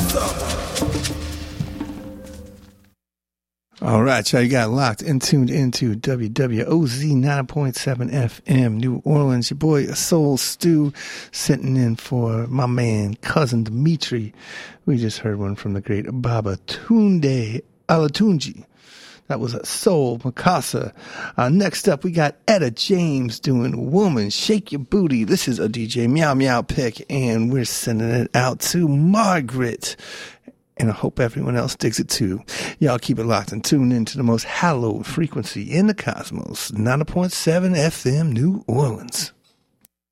All right, y'all, you got locked and tuned into WWOZ 90.7 FM, New Orleans. Your boy, Soul Stew, sitting in for my man, Cousin Dimitri. We just heard one from the great Baba Tunde Alatunji. That was a Soul Mikasa. Next up, we got Etta James doing Woman, Shake Your Booty. This is a DJ Meow Meow pick, and we're sending it out to Margaret. And I hope everyone else digs it too. Y'all keep it locked and tune in to the most hallowed frequency in the cosmos, 90.7 FM, New Orleans.